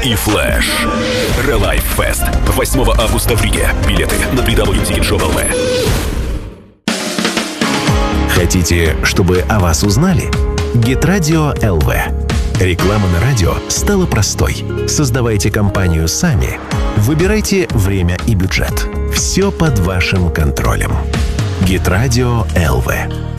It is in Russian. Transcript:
и флэш. Релайф Фест. 8 августа в Риге. Билеты на www.ticketshow.lv. Хотите, чтобы о вас узнали? Геtradio ЛВ. Реклама на радио стала простой. Создавайте компанию сами. Выбирайте время и бюджет. Все под вашим контролем. Геtradio ЛВ.